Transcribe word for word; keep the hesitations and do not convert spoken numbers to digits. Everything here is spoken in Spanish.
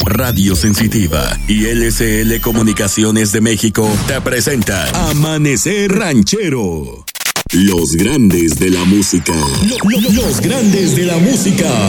Radio Sensitiva y L C L Comunicaciones de México te presenta Amanecer Ranchero. Los grandes de la música. Lo- lo- los grandes de la música.